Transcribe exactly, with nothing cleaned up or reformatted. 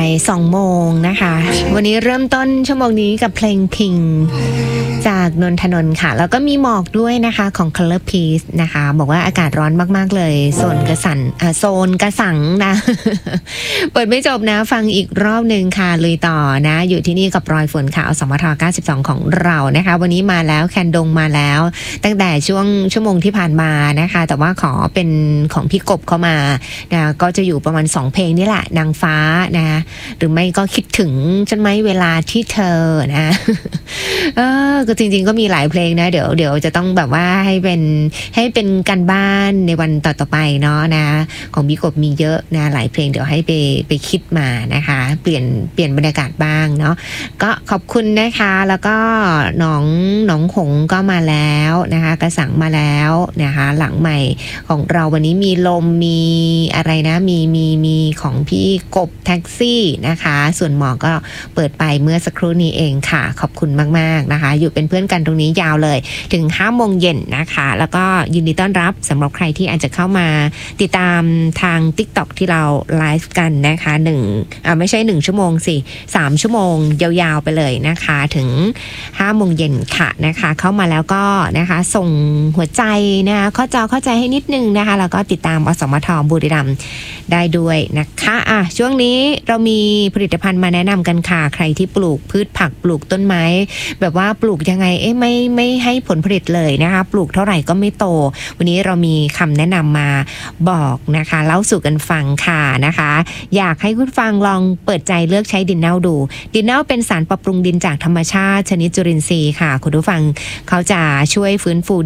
สองโมงนะคะวันนี้เริ่มต้นชั่วโมงนี้กับเพลงพิงจากนนทนนท์ค่ะแล้วก็มีหมอกด้วยนะคะของ Color Piece นะคะบอกว่าอากาศร้อนมากๆเลยโซนกระสันอ่าโซนกระสังนะ เปิดไม่จบนะฟังอีกรอบหนึ่งค่ะลุยต่อนะอยู่ที่นี่กับรอยฝนค่ะอสมทเก้าสิบสองของเรานะคะวันนี้มาแล้วแคนดงมาแล้วตั้งแต่ช่วงชั่วโมงที่ผ่านมานะคะแต่ว่าขอเป็นของพี่กบเข้ามานะก็จะอยู่ประมาณสองเพลงนี่แหละนางฟ้านะหรือไม่ก็คิดถึงฉันไหมเวลาที่เธอนะ เออก็จริงๆก็มีหลายเพลงนะเดี๋ยวเดี๋ยวจะต้องแบบว่าให้เป็นให้เป็นการบ้านในวันต่อๆไปเนาะนะของพี่กบมีเยอะนะหลายเพลงเดี๋ยวให้ไปไปคิดมานะคะเปลี่ยนเปลี่ยนบรรยากาศบ้างเนาะก็ขอบคุณนะคะแล้วก็น้องน้องหงก็มาแล้วนะคะกระสังมาแล้วนะคะหลังใหม่ของเราวันนี้มีลมมีอะไรนะมีมีมีของพี่กบแท็กซี่นะคะส่วนหมอก็เปิดไปเมื่อสักครู่นี้เองค่ะขอบคุณมากๆนะคะอยู่เป็นเพื่อนกันตรงนี้ยาวเลยถึงห้าโมงเย็นนะคะแล้วก็ยินดีต้อนรับสำหรับใครที่อาจจะเข้ามาติดตามทาง TikTok ที่เราไลฟ์กันนะคะหนึ่งอ่าไม่ใช่หนึ่งชั่วโมงสิสามชั่วโมงยาวๆไปเลยนะคะถึงห้าโมงเย็นค่ะนะคะเข้ามาแล้วก็นะคะส่งหัวใจนะคะข้อจอเข้าใจให้นิดนึงนะคะแล้วก็ติดตามอสมทบุรีรัมย์ได้ด้วยนะคะอ่ะช่วงนี้เรามีผลิตภัณฑ์มาแนะนำกันค่ะใครที่ปลูกพืชผักปลูกต้นไม้แบบว่าปลูกยังไงเอ๊ะไม่ไม่ให้ผลผลิตเลยนะคะปลูกเท่าไหร่ก็ไม่โตวันนี้เรามีคำแนะนำมาบอกนะคะเล่าสู่กันฟังค่ะนะคะอยากให้คุณฟังลองเปิดใจเลือกใช้ดินเน่าดูดินเน่าเป็นสารปรับปรุงดินจากธรรมชาติชนิดจุลินทรีย์ค่ะคุณผู้ฟังเขาจะช่วยฟื้นฟู